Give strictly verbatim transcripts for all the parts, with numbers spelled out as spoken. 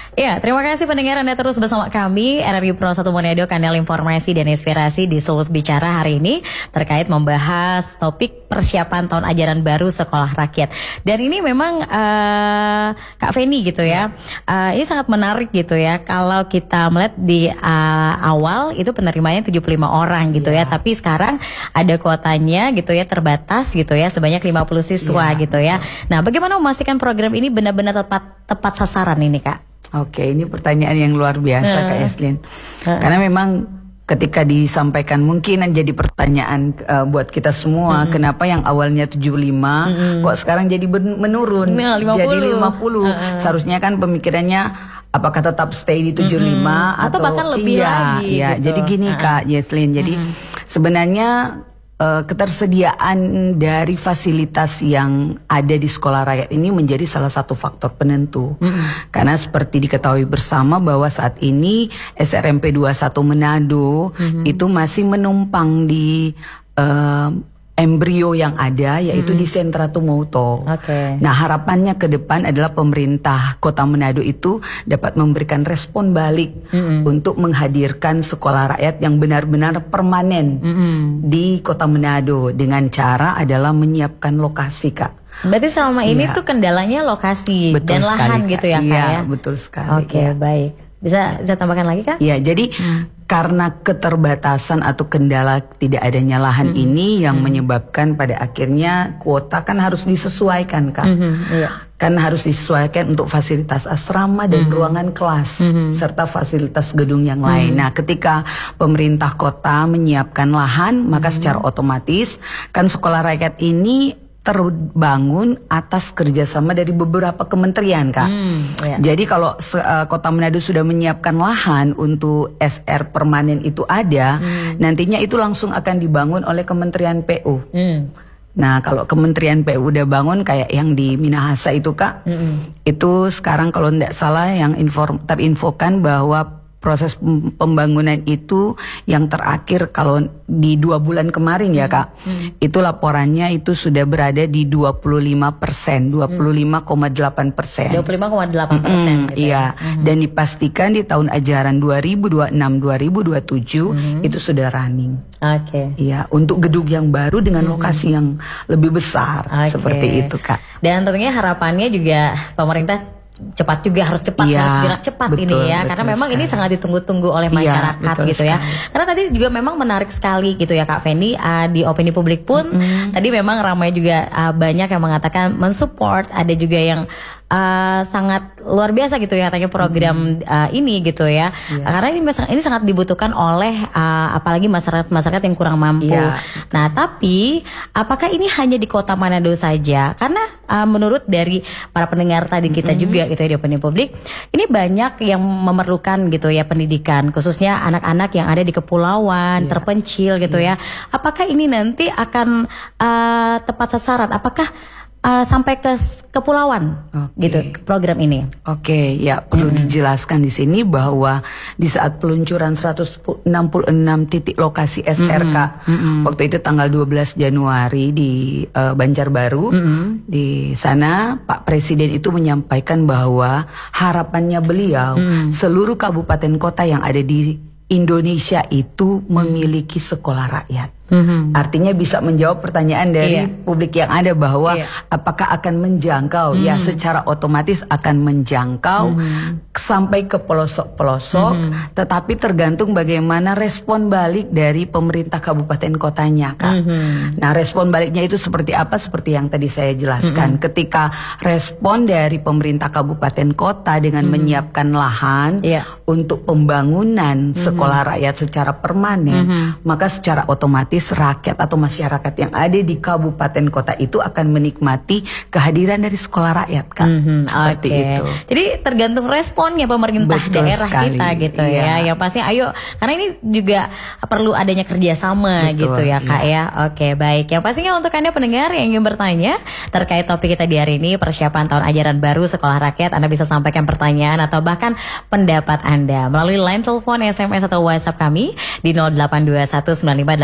Ya, terima kasih pendengar Anda terus bersama kami R R I Pro satu Manado, kanal informasi dan inspirasi di Sulut Bicara hari ini terkait membahas topik persiapan tahun ajaran baru sekolah rakyat. Dan ini memang uh, Kak Feni gitu ya, uh, ini sangat menarik gitu ya. Kalau kita melihat di uh, awal itu penerimanya tujuh puluh lima orang gitu ya, ya. Tapi sekarang ada kuotanya gitu ya, terbatas gitu ya, sebanyak lima puluh siswa ya, gitu ya. Nah, bagaimana memastikan program ini benar-benar tepat tepat sasaran ini, Kak? Oke, ini pertanyaan yang luar biasa uh, Kak Yaslin. Uh, Karena memang ketika disampaikan mungkin jadi pertanyaan uh, buat kita semua, uh, kenapa yang awalnya tujuh puluh lima uh, kok sekarang jadi menurun nah, lima puluh. Jadi lima puluh. Uh, Seharusnya kan pemikirannya apakah tetap stay di tujuh puluh lima uh, atau, atau bahkan lebih iya, lagi iya. gitu. Jadi gini uh, Kak Yaslin, jadi uh, sebenarnya Uh, ketersediaan dari fasilitas yang ada di sekolah rakyat ini menjadi salah satu faktor penentu. Mm-hmm. Karena seperti diketahui bersama bahwa saat ini S R M P dua puluh satu Manado mm-hmm. itu masih menumpang di uh, embrio yang ada, yaitu hmm. di Sentra Tumoto. Okay. Nah, harapannya ke depan adalah pemerintah Kota Manado itu dapat memberikan respon balik hmm. untuk menghadirkan sekolah rakyat yang benar-benar permanen hmm. di Kota Manado dengan cara adalah menyiapkan lokasi, Kak. Berarti selama ini ya. tuh kendalanya lokasi betul dan sekali, lahan Kak. gitu ya, Kak iya, ya? Betul sekali. Oke, okay, ya. baik. Bisa bisa tambahkan lagi, Kak? Iya, jadi hmm. karena keterbatasan atau kendala tidak adanya lahan hmm. ini yang hmm. menyebabkan pada akhirnya kuota kan harus disesuaikan, Kak. Hmm, iya. Kan harus disesuaikan untuk fasilitas asrama dan hmm. ruangan kelas hmm. serta fasilitas gedung yang lain. Hmm. Nah, ketika pemerintah kota menyiapkan lahan, maka hmm. secara otomatis kan sekolah rakyat ini terbangun atas kerjasama dari beberapa kementerian, Kak. Hmm, iya. Jadi kalau uh, Kota Manado sudah menyiapkan lahan untuk S R permanen itu ada, hmm. nantinya itu langsung akan dibangun oleh Kementerian P U. Hmm. Nah, kalau Kementerian P U udah bangun kayak yang di Minahasa itu, Kak, hmm. itu sekarang kalau tidak salah yang inform, terinfokan bahwa proses pembangunan itu yang terakhir kalau di dua bulan kemarin ya, Kak, hmm. itu laporannya itu sudah berada di dua puluh lima persen, dua puluh lima koma delapan persen. dua puluh lima koma delapan persen gitu. Iya, hmm. dan dipastikan di tahun ajaran dua ribu dua puluh enam dua ribu dua puluh tujuh hmm. itu sudah running. Oke. Okay. Iya, untuk gedung yang baru dengan hmm. lokasi yang lebih besar, okay. seperti itu, Kak. Dan tentunya harapannya juga pemerintah cepat juga harus cepat ya, harus gerak cepat betul, ini ya karena memang sekali. Ini sangat ditunggu-tunggu oleh masyarakat ya, gitu sekali. ya karena tadi juga memang menarik sekali gitu ya Kak Feni, uh, di opini publik pun mm-hmm. tadi memang ramai juga uh, banyak yang mengatakan mensupport, ada juga yang Uh, sangat luar biasa gitu ya katanya program hmm. uh, ini gitu ya, yeah. karena ini ini sangat dibutuhkan oleh uh, apalagi masyarakat masyarakat yang kurang mampu. Yeah. Nah, tapi apakah ini hanya di Kota Manado saja? Karena uh, menurut dari para pendengar tadi kita hmm. juga gitu ya di opini publik, ini banyak yang memerlukan gitu ya pendidikan, khususnya anak-anak yang ada di kepulauan, yeah. terpencil gitu yeah. ya. Apakah ini nanti akan uh, tepat sasaran? Apakah Uh, sampai ke kepulauan, okay. gitu program ini. Oke, okay, ya perlu mm-hmm. dijelaskan di sini bahwa di saat peluncuran seratus enam puluh enam titik lokasi S R K mm-hmm. waktu itu tanggal dua belas Januari di uh, Banjarbaru, mm-hmm. di sana Pak Presiden itu menyampaikan bahwa harapannya beliau mm-hmm. seluruh kabupaten kota yang ada di Indonesia itu memiliki sekolah rakyat. Mm-hmm. Artinya bisa menjawab pertanyaan dari yeah. publik yang ada bahwa yeah. apakah akan menjangkau, mm-hmm. ya secara otomatis akan menjangkau mm-hmm. sampai ke pelosok-pelosok, mm-hmm. tetapi tergantung bagaimana respon balik dari pemerintah kabupaten kotanya, Kak. Mm-hmm. Nah, respon baliknya itu seperti apa? Seperti yang tadi saya jelaskan, mm-hmm. ketika respon dari pemerintah kabupaten kota dengan mm-hmm. menyiapkan lahan yeah. untuk pembangunan mm-hmm. sekolah rakyat secara permanen, mm-hmm. maka secara otomatis rakyat atau masyarakat yang ada di kabupaten kota itu akan menikmati kehadiran dari sekolah rakyat, Kak. Mm-hmm, seperti okay. itu. Jadi tergantung responnya pemerintah Betul daerah sekali. kita gitu iya. ya. Yang pasti ayo, karena ini juga perlu adanya kerjasama Betul, gitu ya, Kak iya. ya. Oke, baik. Yang pastinya untuk Anda pendengar yang ingin bertanya terkait topik kita di hari ini, persiapan tahun ajaran baru sekolah rakyat, Anda bisa sampaikan pertanyaan atau bahkan pendapat Anda melalui line telepon, S M S atau WhatsApp kami di nol delapan dua satu sembilan lima delapan tiga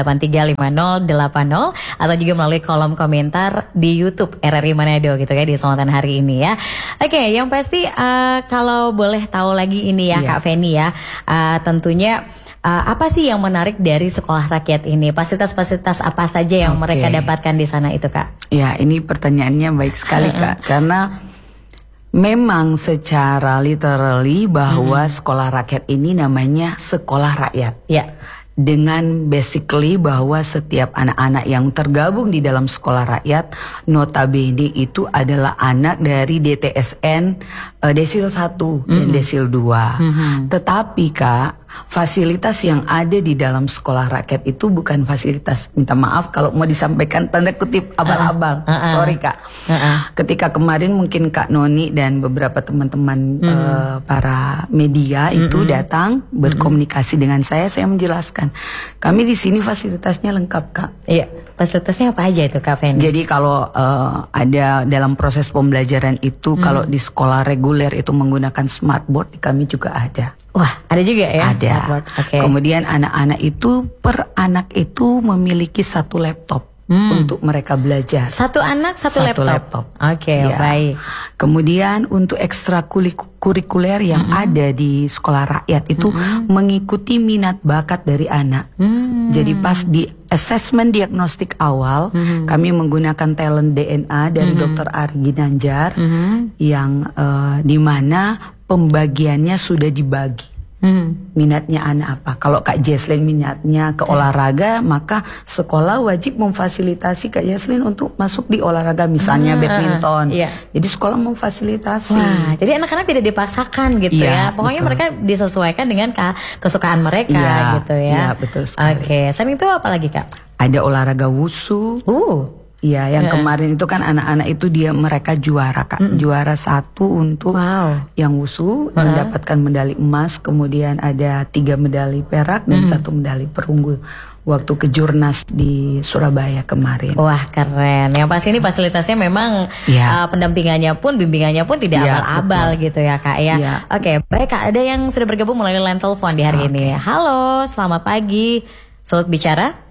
lima nol delapan nol atau juga melalui kolom komentar di YouTube R R I Manado gitu ya di kesempatan hari ini ya. Oke, yang pasti uh, kalau boleh tahu lagi ini ya, yeah. Kak Feni ya, uh, tentunya uh, apa sih yang menarik dari sekolah rakyat ini? Fasilitas-fasilitas apa saja yang okay. mereka dapatkan di sana itu, Kak? Ya, ini pertanyaannya baik sekali Kak, karena memang secara literally bahwa hmm. sekolah rakyat ini namanya sekolah rakyat. Ya. Dengan basically bahwa setiap anak-anak yang tergabung di dalam sekolah rakyat notabene itu adalah anak dari D T S N uh, Desil satu mm-hmm. dan Desil dua. Mm-hmm. Tetapi Kak, fasilitas yang ada di dalam sekolah rakyat itu bukan fasilitas, minta maaf kalau mau disampaikan tanda kutip abal-abal. Uh, uh, uh. Sorry Kak. Uh, uh. Ketika kemarin mungkin Kak Noni dan beberapa teman-teman mm-hmm. uh, para media mm-hmm. itu datang berkomunikasi mm-hmm. dengan saya, saya menjelaskan kami di sini fasilitasnya lengkap Kak. Iya, fasilitasnya apa aja itu Kak Feni? Jadi kalau uh, ada dalam proses pembelajaran itu hmm. kalau di sekolah reguler itu menggunakan smartboard, di kami juga ada. Wah, ada juga ya? Ada. Okay. Kemudian anak-anak itu per anak itu memiliki satu laptop. Hmm. Untuk mereka belajar. Satu anak satu, satu laptop. laptop. Oke, okay, ya. Baik. Kemudian untuk ekstrakurikuler yang mm-hmm. ada di sekolah rakyat itu mm-hmm. mengikuti minat bakat dari anak. Mm-hmm. Jadi pas di assessment diagnostik awal, mm-hmm. kami menggunakan talent D N A dari mm-hmm. dokter Ari Ginanjar mm-hmm. yang uh, di mana pembagiannya sudah dibagi. Hmm. Minatnya anak apa? Kalau Kak Jesslyn minatnya ke olahraga, maka sekolah wajib memfasilitasi Kak Jesslyn untuk masuk di olahraga, misalnya ah, badminton. Iya. Jadi sekolah memfasilitasi. Wah, jadi anak-anak tidak dipaksakan gitu iya, ya. Pokoknya betul. Mereka disesuaikan dengan kesukaan mereka iya, gitu ya. Iya, betul sekali. Oke, selain itu apa lagi Kak? Ada olahraga wusu. Uh. Iya, yang yeah. kemarin itu kan anak-anak itu dia mereka juara Kak, mm. juara satu untuk wow. yang wusu uh-huh. mendapatkan medali emas, kemudian ada tiga medali perak dan mm. satu medali perunggu waktu kejurnas di Surabaya kemarin. Wah keren, yang pasti ini fasilitasnya memang yeah. uh, pendampingannya pun, bimbingannya pun tidak yeah, abal-abal betul. Gitu ya Kak ya. Yeah. Oke, baik Kak, ada yang sudah bergabung melalui line telepon di hari okay. ini. Halo, selamat pagi, Sulut bicara.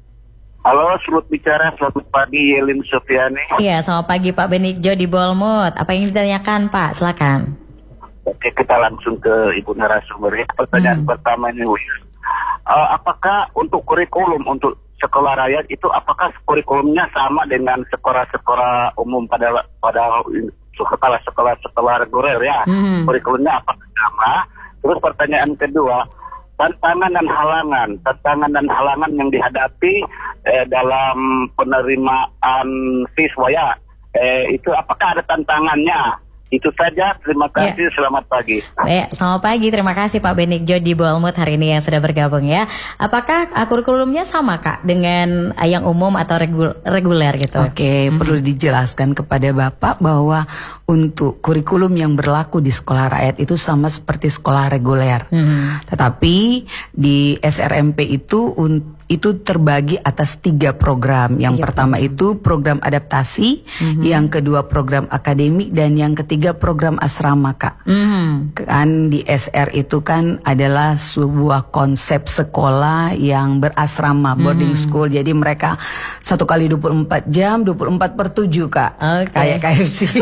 Halo, selamat bicara, selamat pagi Yelin Sofiani. Iya, selamat pagi Pak Benigjo di Bolmut. Apa yang ditanyakan Pak? Silakan. Oke, kita langsung ke Ibu narasumber. Pertanyaan hmm. pertama ini, uh, apakah untuk kurikulum untuk sekolah rakyat itu apakah kurikulumnya sama dengan sekolah-sekolah umum pada pada sekolah-sekolah sekolah reguler ya? Hmm. Kurikulumnya apakah sama? Terus pertanyaan kedua, tantangan dan halangan, tantangan dan halangan yang dihadapi eh, dalam penerimaan siswa ya, eh, itu apakah ada tantangannya? Itu saja, terima kasih, ya. Selamat pagi. Baik, selamat pagi, terima kasih Pak Benigjo di Bolmut hari ini yang sudah bergabung ya. Apakah uh, kurikulumnya sama Kak dengan uh, yang umum atau regul reguler gitu? Oke, hmm. perlu dijelaskan kepada Bapak bahwa untuk kurikulum yang berlaku di sekolah rakyat itu sama seperti sekolah reguler. Hmm. Tetapi di S R M P itu untuk itu terbagi atas tiga program. Yang iya, pertama betul. Itu program adaptasi, mm-hmm. yang kedua program akademik, dan yang ketiga program asrama Kak. Mm-hmm. Kan di S R itu kan adalah sebuah konsep sekolah yang berasrama, mm-hmm. boarding school. Jadi mereka satu kali dua puluh empat jam, dua puluh empat per tujuh Kak. Okay. Kayak K F C.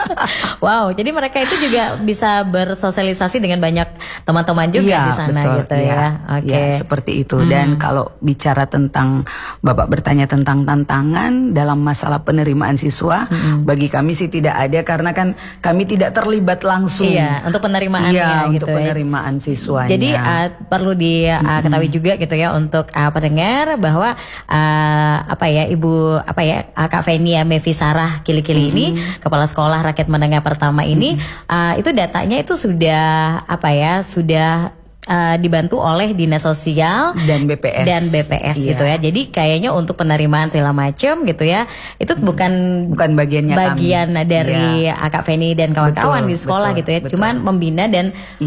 Wow, jadi mereka itu juga bisa bersosialisasi dengan banyak teman-teman juga ya, di sana betul, gitu ya. ya. Oke, okay. ya, seperti itu. Mm-hmm. Dan kalau bicara tentang Bapak bertanya tentang tantangan dalam masalah penerimaan siswa, mm-hmm. bagi kami sih tidak ada karena kan kami tidak terlibat langsung. Iya, untuk penerimaannya iya, gitu. Untuk penerimaan siswanya. Jadi uh, perlu diketahui uh, mm-hmm. juga gitu ya untuk uh, pendengar bahwa uh, apa ya Ibu apa ya uh, Kak Feni Mevi Sarah Kili-Kili mm-hmm. ini Kepala Sekolah Rakyat Menengah Pertama ini mm-hmm. uh, itu datanya itu sudah apa ya sudah Uh, dibantu oleh Dinas Sosial dan B P S dan B P S iya. gitu ya. Jadi kayaknya untuk penerimaan segala macam gitu ya. Itu hmm. bukan bukan bagiannya bagian kami. dari iya. Kak Feni dan kawan-kawan betul, di sekolah betul, gitu ya. Betul. Cuman membina dan iya.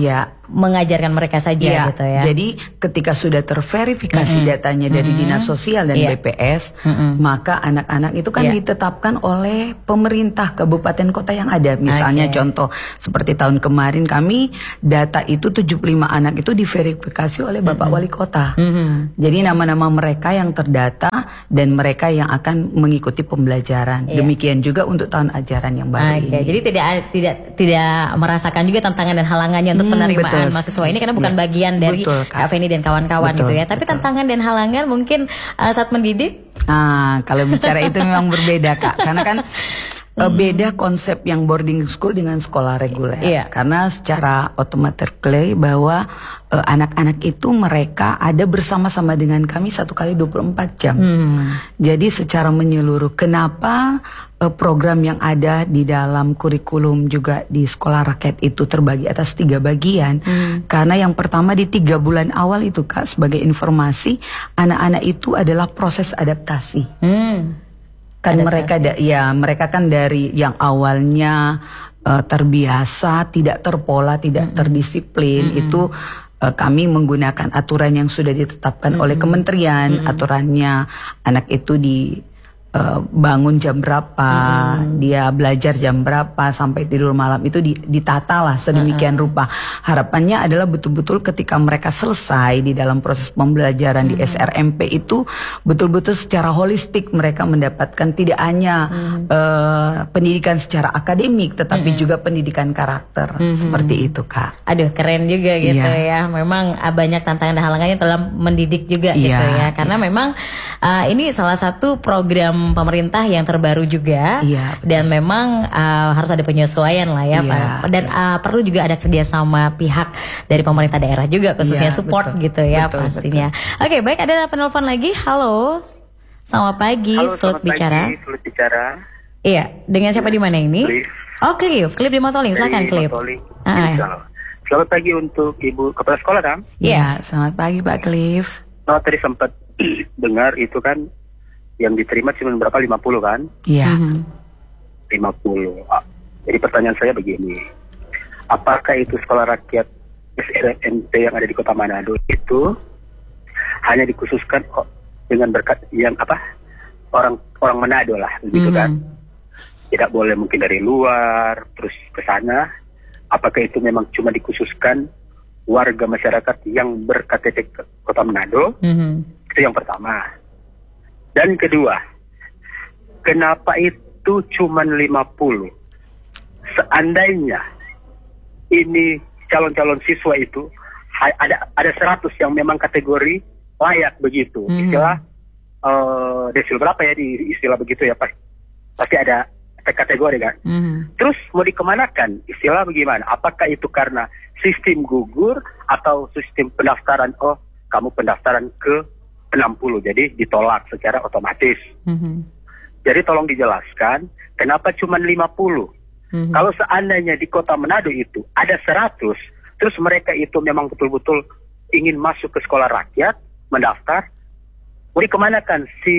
mengajarkan mereka saja ya, gitu ya. Jadi ketika sudah terverifikasi mm-hmm. datanya dari mm-hmm. Dinas Sosial dan yeah. B P S, mm-hmm. maka anak-anak itu kan yeah. ditetapkan oleh pemerintah kabupaten kota yang ada. Misalnya okay. contoh seperti tahun kemarin kami data itu tujuh puluh lima anak itu diverifikasi oleh Bapak mm-hmm. Wali Kota. Mm-hmm. Jadi nama-nama mereka yang terdata dan mereka yang akan mengikuti pembelajaran. Yeah. Demikian juga untuk tahun ajaran yang baru okay. ini. Jadi tidak tidak tidak merasakan juga tantangan dan halangannya untuk hmm, penerimaan betul. mahasiswa ini karena bukan ya. bagian dari betul, Kak Feni dan kawan-kawan betul, gitu ya. Tapi betul. tantangan dan halangan mungkin uh, saat mendidik. Nah, kalau bicara itu memang berbeda, Kak. Karena kan uh, beda konsep yang boarding school dengan sekolah reguler. Iya. Karena secara automatically bahwa uh, anak-anak itu mereka ada bersama-sama dengan kami satu kali dua puluh empat jam. Hmm. Jadi secara menyeluruh, kenapa uh, program yang ada di dalam kurikulum juga di sekolah rakyat itu terbagi atas tiga bagian? Hmm. Karena yang pertama di tiga bulan awal itu, Kak, sebagai informasi, anak-anak itu adalah proses adaptasi. Hmm. Kan adaptasi. mereka da, ya mereka kan dari yang awalnya uh, terbiasa, tidak terpola, tidak mm-hmm. terdisiplin, mm-hmm. itu uh, kami menggunakan aturan yang sudah ditetapkan mm-hmm. oleh kementerian, mm-hmm. aturannya anak itu di Uh, bangun jam berapa, mm-hmm. dia belajar jam berapa, sampai tidur malam itu di, ditata lah sedemikian mm-hmm. rupa. Harapannya adalah betul-betul ketika mereka selesai di dalam proses pembelajaran mm-hmm. di S R M P itu betul-betul secara holistik mereka mendapatkan tidak hanya mm-hmm. uh, pendidikan secara akademik, tetapi mm-hmm. juga pendidikan karakter mm-hmm. seperti itu, Kak. Aduh, keren juga gitu yeah. ya. Memang uh, banyak tantangan dan halangannya dalam mendidik juga yeah. gitu ya. Karena yeah. memang uh, ini salah satu program pemerintah yang terbaru juga, iya, dan memang uh, harus ada penyesuaian lah ya, iya, Pak. Dan uh, perlu juga ada kerjasama pihak dari pemerintah daerah juga, khususnya iya, support betul, gitu ya betul, pastinya. Betul. Oke, baik, ada penelpon lagi. Halo, selamat pagi, Halo, Sulit bicara. Pagi, Sulit bicara. Iya, dengan siapa ya, di mana ini? Cliff. Oh, Cliff, Cliff di Motoling, silakan Cliff. Ah, selamat pagi untuk Ibu Kepala Sekolah, kan? Iya, selamat pagi Pak Cliff. Oh, tadi sempat dengar itu kan yang diterima cuma berapa, lima puluh kan? Iya. lima puluh. Ah, jadi pertanyaan saya begini. Apakah itu sekolah rakyat S R M P yang ada di Kota Manado itu hanya dikhususkan dengan berkat yang apa? Orang orang Manado lah, begitu mm-hmm. kan? Tidak boleh mungkin dari luar terus ke sana. Apakah itu memang cuma dikhususkan warga masyarakat yang ber-K T P Kota Manado? Mm-hmm. Itu yang pertama. Dan kedua, kenapa itu cuma lima puluh? Seandainya ini calon-calon siswa itu ada ada seratus yang memang kategori layak begitu. Mm-hmm. Istilah uh, desil berapa ya di istilah begitu ya, Pak? Pasti ada kategori kan? Mm-hmm. Terus mau dikemanakan? Istilah bagaimana? Apakah itu karena sistem gugur atau sistem pendaftaran? Oh, kamu pendaftaran ke enam puluh, jadi ditolak secara otomatis. Mm-hmm. Jadi tolong dijelaskan kenapa cuma lima puluh. Mm-hmm. Kalau seandainya di Kota Manado itu ada seratus, terus mereka itu memang betul-betul ingin masuk ke sekolah rakyat, mendaftar, mau dikemanakan si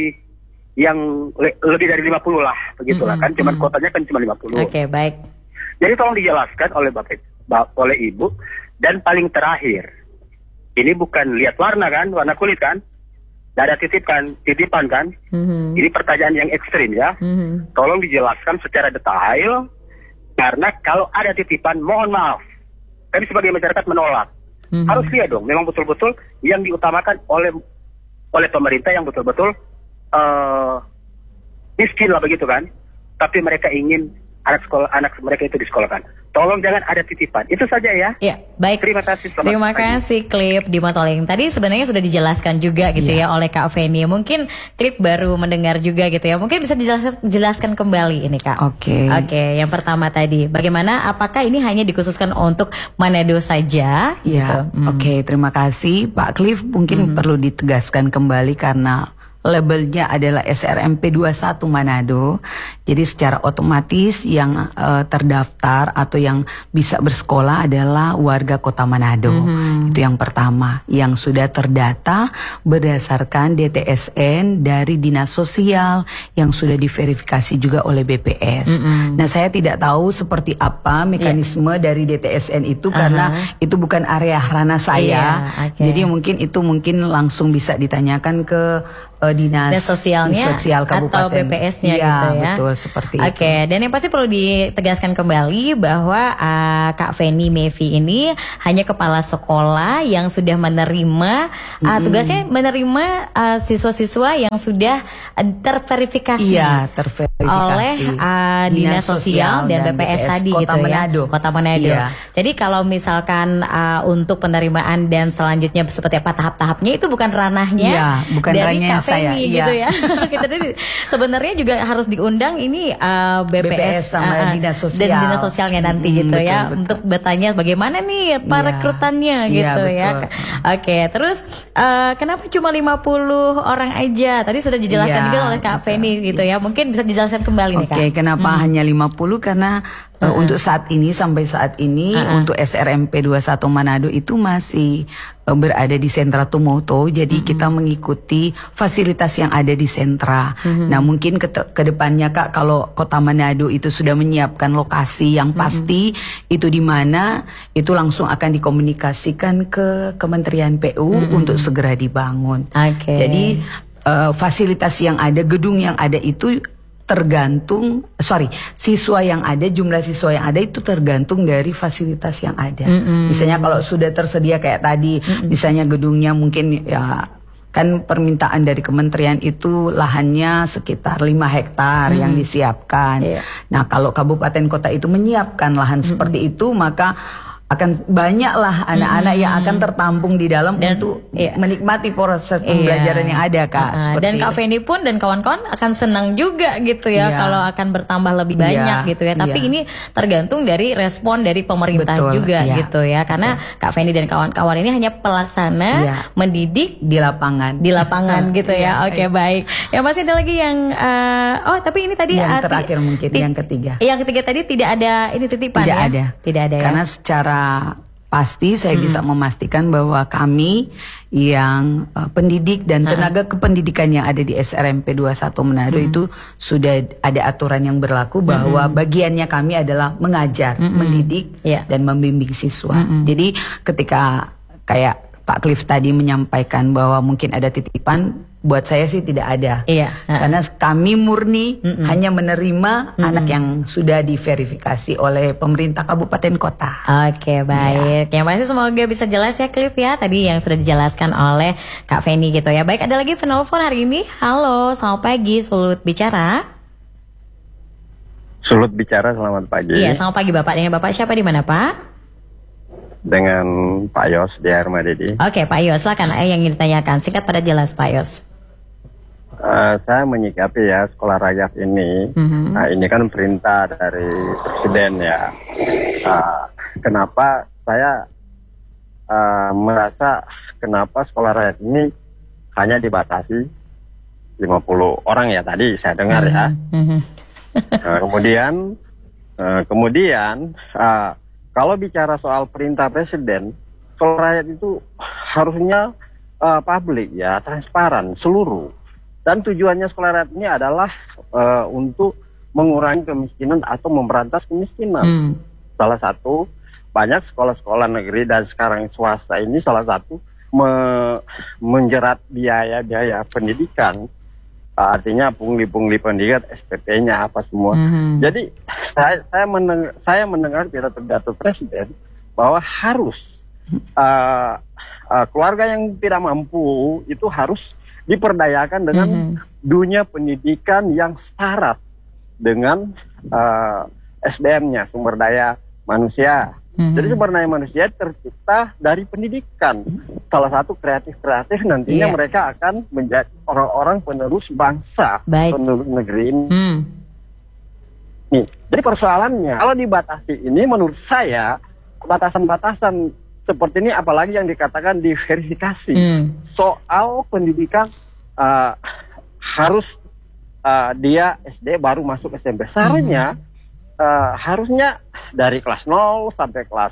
yang le- lebih dari lima puluh lah, begitulah mm-hmm. kan, cuman mm-hmm. kotanya kan cuma lima puluh. Oke, okay, baik. Jadi tolong dijelaskan oleh Bapak, Bapak oleh Ibu. Dan paling terakhir, ini bukan lihat warna kan, warna kulit kan, tidak ada titipan, titipan kan. Mm-hmm. Ini pertanyaan yang ekstrim ya. Mm-hmm. Tolong dijelaskan secara detail, karena kalau ada titipan, mohon maaf, kami sebagai masyarakat menolak. Mm-hmm. Harus lihat dong, memang betul-betul yang diutamakan oleh oleh pemerintah yang betul-betul uh, miskin lah begitu kan. Tapi mereka ingin anak sekolah anak mereka itu disekolahkan. Tolong jangan ada titipan. Itu saja ya. Ya, baik. Terima kasih. Terima kasih Cliff di Motoling. Tadi sebenarnya sudah dijelaskan juga gitu ya, ya oleh Kak Feni. Mungkin Cliff baru mendengar juga gitu ya. Mungkin bisa dijelaskan jelaskan kembali ini, Kak. Oke. Okay. Oke, okay, yang pertama tadi, bagaimana apakah ini hanya dikhususkan untuk Manado saja? Ya. Gitu? Hmm. Oke, okay, terima kasih Pak Cliff. Mungkin hmm. perlu ditegaskan kembali karena labelnya adalah S R M P dua puluh satu Manado. Jadi secara otomatis yang uh, terdaftar atau yang bisa bersekolah adalah warga Kota Manado. Mm-hmm. Itu Itu yang pertama, yang sudah terdata berdasarkan D T S N dari Dinas Sosial yang sudah diverifikasi juga oleh B P S. Mm-hmm. Nah, saya tidak tahu seperti apa mekanisme yeah. dari D T S N itu uh-huh. karena itu bukan area ranah saya. Yeah, okay. Jadi mungkin itu mungkin langsung bisa ditanyakan ke uh, dinas dan sosialnya sosial kabupaten atau B P S-nya ya, gitu ya. Betul seperti okay. itu. Oke, dan yang pasti perlu ditegaskan kembali bahwa uh, Kak Feni Mevi ini hanya kepala sekolah yang sudah menerima uh, mm-hmm. tugasnya menerima uh, siswa-siswa yang sudah uh, terverifikasi. Iya, terverifikasi oleh uh, Dinas Sosial dan, dan B P S, B P S tadi Kota gitu Manado. ya. Kota Manado. Iya. Jadi kalau misalkan uh, untuk penerimaan dan selanjutnya seperti apa tahap-tahapnya itu bukan ranahnya iya, bukan dari ranahnya Kak Feni saya, gitu iya. ya. Kita sebenarnya juga harus diundang ini uh, B P S, B P S sama uh, Dinas Sosial dan Dinas Sosialnya nanti hmm, gitu betul, ya betul. Untuk bertanya bagaimana nih pak iya. rekrutannya gitu iya, ya. Oke, okay, terus uh, kenapa cuma lima puluh orang aja? Tadi sudah dijelaskan iya, juga oleh Kak Feni gitu ya. Mungkin bisa dijelaskan kembali okay, nih Kak. Oke, kenapa hmm. hanya lima puluh? Karena Uh, uh-uh. untuk saat ini sampai saat ini uh-uh. untuk S R M P dua puluh satu Manado itu masih uh, berada di sentra Tumoto. Jadi uh-uh. kita mengikuti fasilitas yang ada di sentra. Uh-uh. Nah, mungkin ke kedepannya Kak, kalau Kota Manado itu sudah menyiapkan lokasi yang pasti uh-uh. itu di mana, itu langsung akan dikomunikasikan ke Kementerian P U uh-uh. untuk segera dibangun. Okay. Jadi uh, fasilitas yang ada, gedung yang ada itu tergantung, sorry, siswa yang ada, jumlah siswa yang ada itu tergantung dari fasilitas yang ada. Mm-hmm. Misalnya kalau sudah tersedia kayak tadi, mm-hmm. misalnya gedungnya mungkin ya kan permintaan dari kementerian itu lahannya sekitar lima hektar mm-hmm. yang disiapkan. Yeah. Nah, kalau kabupaten kota itu menyiapkan lahan mm-hmm. seperti itu, maka akan banyaklah anak-anak hmm. yang akan tertampung di dalam dan, untuk iya. menikmati proses pembelajaran iya. yang ada Kak. Uh, dan Kak Feni pun dan kawan-kawan akan senang juga gitu ya iya. kalau akan bertambah lebih banyak iya. gitu ya. Tapi iya. ini tergantung dari respon dari pemerintah Betul, juga iya. gitu ya. Karena Betul. Kak Feni dan kawan-kawan ini hanya pelaksana iya. mendidik di lapangan, di lapangan gitu ya. Oke okay, baik. Ya masih ada lagi yang uh, oh tapi ini tadi yang uh, terakhir mungkin yang ketiga. Yang ketiga tadi tidak ada ini titipan tidak ya. Ada. Tidak ada. Karena ya? secara pasti saya hmm. bisa memastikan bahwa kami yang uh, pendidik dan tenaga hmm. kependidikan yang ada di S R M P dua puluh satu Manado hmm. itu sudah ada aturan yang berlaku bahwa hmm. bagiannya kami adalah mengajar, hmm. mendidik yeah. dan membimbing siswa. Hmm. Jadi ketika kayak Pak Cliff tadi menyampaikan bahwa mungkin ada titipan, buat saya sih tidak ada. Iya. Karena kami murni Mm-mm. hanya menerima Mm-mm. anak yang sudah diverifikasi oleh pemerintah kabupaten kota. Oke, baik. Ya. Yang pasti semoga bisa jelas ya Cliff ya. Tadi yang sudah dijelaskan oleh Kak Feni gitu ya. Baik, ada lagi penelpon hari ini. Halo, selamat pagi, Sulut bicara. Sulut bicara, selamat pagi. Iya, selamat pagi Bapak. Dengan Bapak siapa di mana Pak? Dengan Pak Yos di Armadedi. Oke Pak Yos, silakan eh, yang ingin ditanyakan. Singkat pada jelas Pak Yos. Uh, saya menyikapi ya sekolah rakyat ini. Mm-hmm. Nah, ini kan perintah dari Presiden ya. Uh, kenapa saya uh, merasa kenapa sekolah rakyat ini hanya dibatasi lima puluh orang ya tadi saya dengar mm-hmm. ya. Mm-hmm. uh, kemudian uh, kemudian uh, kalau bicara soal perintah Presiden, sekolah rakyat itu harusnya uh, publik ya, transparan, seluruh. Dan tujuannya sekolah rakyat ini adalah uh, untuk mengurangi kemiskinan atau memberantas kemiskinan. Hmm. Salah satu, banyak sekolah-sekolah negeri dan sekarang swasta ini salah satu me- menjerat biaya-biaya pendidikan. Artinya pungli-pungli pendidikan, S P P-nya apa semua. Mm-hmm. Jadi saya saya mendengar, saya mendengar pidato Presiden bahwa harus uh, uh, keluarga yang tidak mampu itu harus diperdayakan dengan mm-hmm. dunia pendidikan yang syarat dengan uh, S D M-nya, sumber daya manusia. Mm-hmm. Jadi sumber daya manusia tercipta dari pendidikan. Salah satu kreatif-kreatif nantinya yeah. mereka akan menjadi orang-orang penerus bangsa, Baik. penerus negeri ini. Mm. Nih, jadi persoalannya kalau dibatasi ini menurut saya batasan-batasan seperti ini apalagi yang dikatakan diverifikasi mm. soal pendidikan uh, harus uh, dia S D baru masuk S M P. Seharusnya mm. uh, harusnya dari kelas nol sampai kelas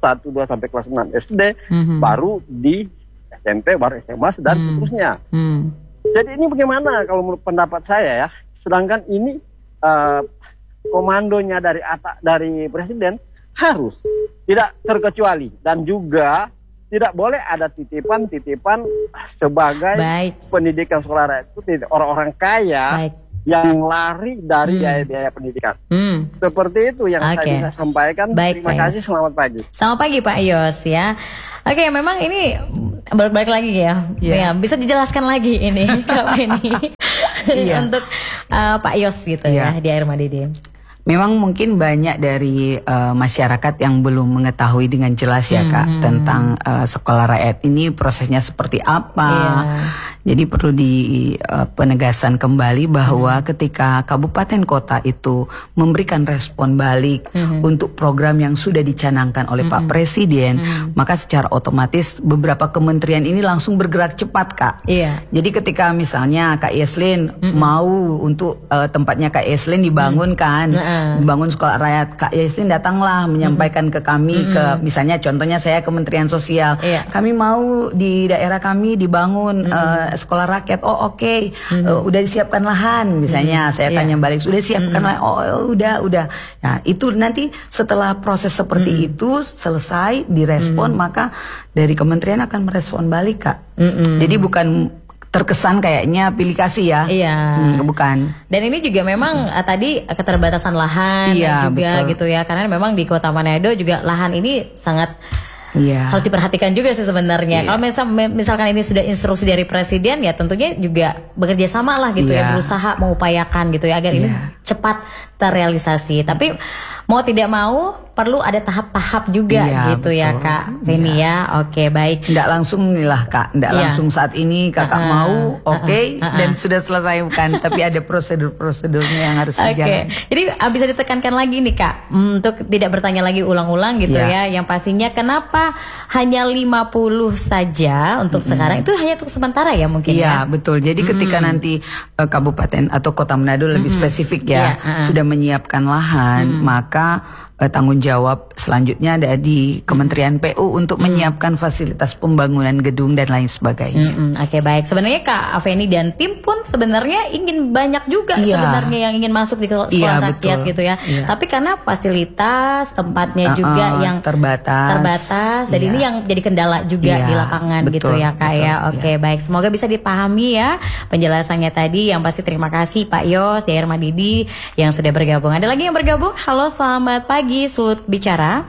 satu, dua sampai kelas enam S D, Mhm. baru di S M P, baru S M A dan Hmm. seterusnya. Hmm. Jadi ini bagaimana kalau menurut pendapat saya ya? Sedangkan ini uh, komandonya dari atas dari presiden harus tidak terkecuali dan juga tidak boleh ada titipan-titipan sebagai Baik. pendidikan sekolah rakyat itu tidak orang-orang kaya Baik. yang lari dari Hmm. biaya-biaya pendidikan. Hmm. Seperti itu yang Oke. saya bisa sampaikan. Baik, Terima Pak kasih, Yos. selamat pagi. Selamat pagi Pak Yos ya. Oke, memang ini balik-balik lagi ya. Iya. Ya, bisa dijelaskan lagi ini Kak Feni. Iya. Untuk uh, Pak Yos gitu Iya. ya di Air Madidi. Memang mungkin banyak dari uh, masyarakat yang belum mengetahui dengan jelas ya Kak Hmm. tentang uh, sekolah rakyat ini prosesnya seperti apa. Iya. Jadi perlu di uh, penegasan kembali bahwa ketika kabupaten kota itu memberikan respon balik Hmm. untuk program yang sudah dicanangkan oleh Pak Presiden, maka secara otomatis beberapa kementerian ini langsung bergerak cepat Kak. Iya. Jadi ketika misalnya Kak Yeslin mau untuk uh, tempatnya Kak Yeslin dibangun kan, Nah. dibangun sekolah rakyat, Kak Yeslin datanglah menyampaikan ke kami, ke misalnya contohnya saya Kementerian Sosial, Iya. kami mau di daerah kami dibangun uh, sekolah rakyat. Oh oke, Uh, udah disiapkan lahan misalnya, saya Iya. tanya balik, sudah siapkan lahan? Oh udah udah. Nah itu nanti setelah proses seperti itu selesai direspon, maka dari kementerian akan merespon balik Kak. Mm-mm. Jadi bukan terkesan kayaknya pilih kasih ya. Iya. Hmm, bukan. Dan ini juga memang uh, tadi keterbatasan lahan Iya, juga betul. gitu ya. Karena memang di Kota Manado juga lahan ini sangat Iya. harus diperhatikan juga sih sebenarnya. Kalau misal, misalkan ini sudah instruksi dari presiden ya tentunya juga bekerja sama lah gitu ya, Iya. berusaha mengupayakan gitu ya agar ini Iya. cepat terrealisasi. Tapi mau tidak mau perlu ada tahap-tahap juga Iya, gitu ya betul. Kak Feni ya. Oke baik. Nggak langsung nih lah Kak, nggak Iya. langsung saat ini Kakak Uh-uh, mau, oke, uh-uh, uh-uh. dan sudah selesai bukan, tapi ada prosedur-prosedurnya yang harus Oke, dijalankan. jadi ah, bisa ditekankan lagi nih Kak, mm, untuk tidak bertanya lagi ulang-ulang gitu Iya. ya. Yang pastinya kenapa hanya lima puluh saja untuk sekarang, itu hanya untuk sementara ya mungkin Iya ya. betul. Jadi ketika nanti uh, kabupaten atau kota Manado lebih spesifik ya Iya, uh-uh. sudah menyiapkan lahan, maka uh, tanggung jawab selanjutnya ada di Kementerian P U untuk menyiapkan fasilitas pembangunan gedung dan lain sebagainya. Mm-mm, Oke baik, sebenarnya Kak Feni dan tim pun sebenarnya ingin banyak juga Iya. sebenarnya yang ingin masuk di sekolah Iya, rakyat betul. gitu ya. Iya. Tapi karena fasilitas tempatnya Uh-uh, juga yang terbatas. terbatas, jadi Iya. ini yang jadi kendala juga Iya, di lapangan gitu betul, ya Kak betul, ya. Oke baik, semoga bisa dipahami ya penjelasannya tadi. Yang pasti terima kasih Pak Yos di Air Madidi yang sudah bergabung. Ada lagi yang bergabung? Halo, selamat pagi, Sud bicara.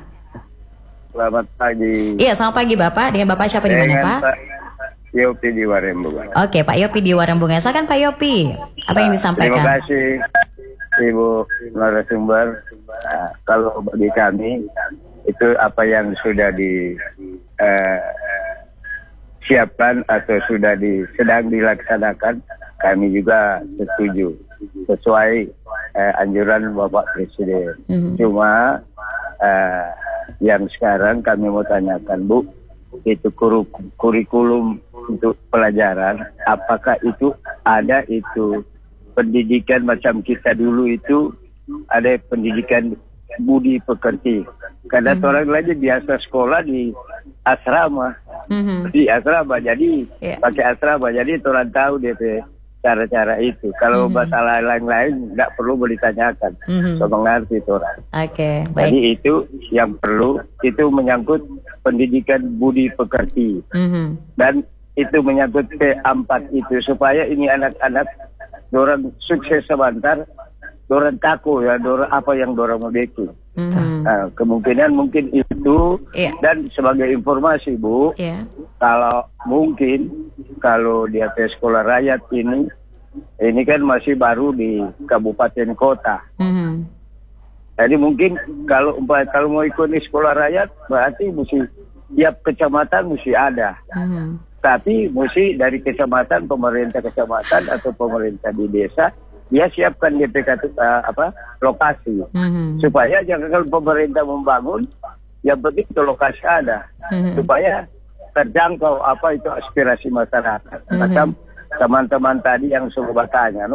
Selamat pagi. Iya, selamat pagi Bapak. Dengan Bapak siapa di mana Pak? Yopi di Warembungan. Oke, Pak Yopi di Warembungan. Silakan Pak Yopi. Apa yang disampaikan? Terima kasih Ibu narasumber. Nah, kalau bagi kami itu apa yang sudah di eh, siapkan atau sudah di, sedang dilaksanakan, kami juga setuju sesuai eh, anjuran Bapak Presiden. Mhm. Cuma eh, yang sekarang kami mau tanyakan Bu, itu kuru- kurikulum untuk pelajaran, apakah itu ada itu pendidikan macam kita dulu itu ada pendidikan budi pekerti. Karena Mhm. orang lain biasa sekolah di asrama, Mhm. di asrama jadi Iya. pakai asrama, jadi orang tahu D P cara-cara itu. Kalau masalah lain-lain nggak perlu ditanyakan, Mhm. so mengerti itu orang. Oke, Jadi baik. itu yang perlu, itu menyangkut pendidikan budi pekerti. Mhm. Dan itu menyangkut P empat itu, supaya ini anak-anak dorang sukses sebentar, dorang takut ya, dorang apa yang dorang mau bikin. Mhm. Nah, kemungkinan mungkin itu. Iya. Dan sebagai informasi Bu, Iya. kalau mungkin kalau di atas sekolah rakyat ini, ini kan masih baru di kabupaten kota. Mhm. Jadi mungkin kalau umpama- kalau mau ikut di sekolah rakyat, berarti mesti tiap kecamatan mesti ada. Mhm. Tapi mesti dari kecamatan, pemerintah kecamatan atau pemerintah di desa, dia siapkan D P K uh, apa lokasi, Mhm. supaya jangan kalau pemerintah membangun, yang penting itu lokasi ada, Mhm. supaya terjangkau apa itu aspirasi masyarakat. Mhm. Macam teman-teman tadi yang sudah bertanya, no,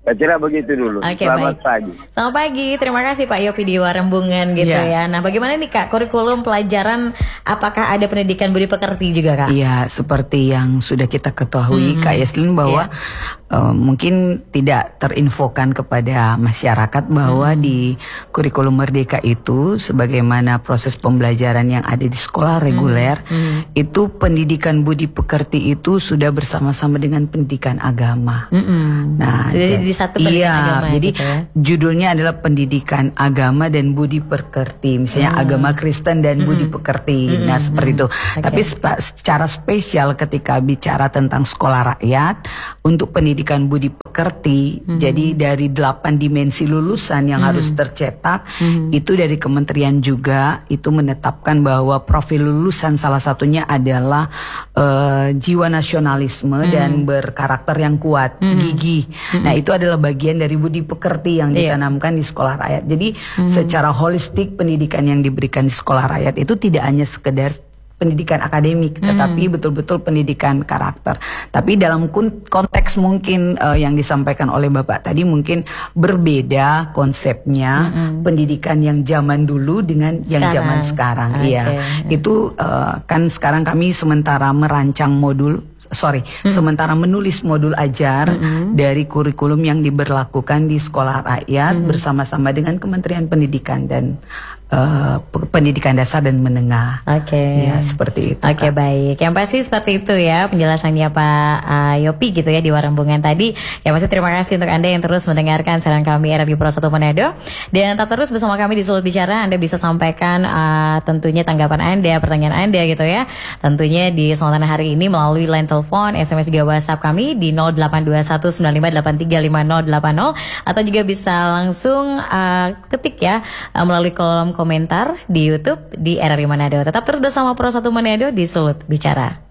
Saya kira begitu dulu. Oke, Selamat baik. pagi. Selamat pagi, terima kasih Pak Yopi di Warembungan gitu Ya. ya. Nah, bagaimana nih Kak kurikulum pelajaran, apakah ada pendidikan budi pekerti juga Kak? Iya, seperti yang sudah kita ketahui, Mhm. Kak Yaslin, bahwa Iya. uh, mungkin tidak terinfokan kepada masyarakat bahwa di kurikulum Merdeka itu, sebagaimana proses pembelajaran yang ada di sekolah reguler, Mhm. itu pendidikan budi pekerti itu sudah bersama-sama dengan pendidikan agama. Mm-mm. Nah, Jadi jadi- di satu pendidikan iya, agama jadi gitu ya. judulnya adalah pendidikan agama dan budi pekerti, misalnya Hmm. agama Kristen dan budi pekerti. Mm-mm. Nah, seperti itu. Oke. Tapi spa- secara spesial ketika bicara tentang sekolah rakyat untuk pendidikan budi pekerti, jadi dari delapan dimensi lulusan yang harus tercetak, itu dari kementerian juga itu menetapkan bahwa profil lulusan salah satunya adalah eh, jiwa nasionalisme dan berkarakter yang kuat, gigih. Nah, itu adalah bagian dari budi pekerti yang Iya. ditanamkan di sekolah rakyat. Jadi secara holistik pendidikan yang diberikan di sekolah rakyat itu tidak hanya sekedar pendidikan akademik, tetapi betul-betul pendidikan karakter. Tapi dalam kun- konteks mungkin eh, yang disampaikan oleh Bapak tadi mungkin berbeda konsepnya pendidikan yang zaman dulu dengan yang Sekarang. zaman sekarang. Oke. Iya, itu eh, kan sekarang kami sementara merancang modul sorry, sementara menulis modul ajar dari kurikulum yang diberlakukan di sekolah rakyat bersama-sama dengan Kementerian Pendidikan dan eh, P- Pendidikan Dasar dan Menengah. Oke. Ya, seperti itu. Oke, Kak. baik. Yang pasti seperti itu ya penjelasannya Pak uh, Yopi gitu ya di Warembungan tadi. Ya pasti terima kasih untuk Anda yang terus mendengarkan siaran kami R R B Pro satu Manado. Dan tetap terus bersama kami di Sulut Bicara. Anda bisa sampaikan uh, tentunya tanggapan Anda, pertanyaan Anda gitu ya. Tentunya di kesempatan hari ini melalui line telepon, S M S juga WhatsApp kami di nol delapan dua satu sembilan lima delapan tiga lima nol delapan nol atau juga bisa langsung uh, ketik ya uh, melalui kolom komentar di YouTube di R R I Manado. Tetap terus bersama Pro satu Manado di Sulut Bicara.